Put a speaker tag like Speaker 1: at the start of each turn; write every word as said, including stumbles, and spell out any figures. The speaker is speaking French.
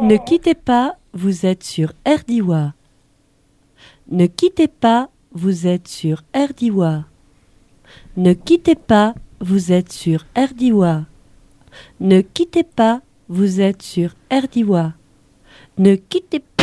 Speaker 1: Ne quittez pas, vous êtes sur R D I W A. Ne quittez pas, vous êtes sur R D I W A. Ne quittez pas, vous êtes sur R D I W A. Ne quittez pas, vous êtes sur R D I W A. Ne quittez pas.